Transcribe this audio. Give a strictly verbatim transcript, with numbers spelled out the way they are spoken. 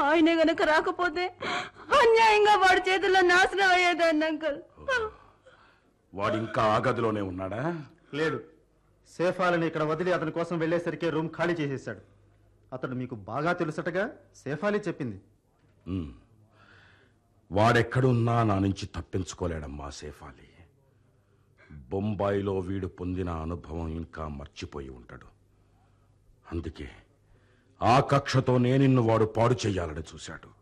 ఆయనే గనక రాకపోతే అన్యాయంగా వాడి చేతుల్లో నాశనం అయ్యేదాన్ని అంకుల్. వాడింకా ఆ గదిలోనే ఉన్నాడా? లేడు. సేఫాలని ఇక్కడ వదిలి అతని కోసం వెళ్లేసరికి రూమ్ ఖాళీ చేసేశాడు. అతడు మీకు బాగా తెలుసటగా సేఫాలి చెప్పింది. వాడెక్కడున్నా నా నుంచి తప్పించుకోలేడమ్మా సేఫాలి. బొంబాయిలో వీడు పొందిన అనుభవం ఇంకా మర్చిపోయి ఉంటాడు. అందుకే ఆ కక్షతో నేనిన్ను వాడు పాడు చెయ్యాలని చూశాడు.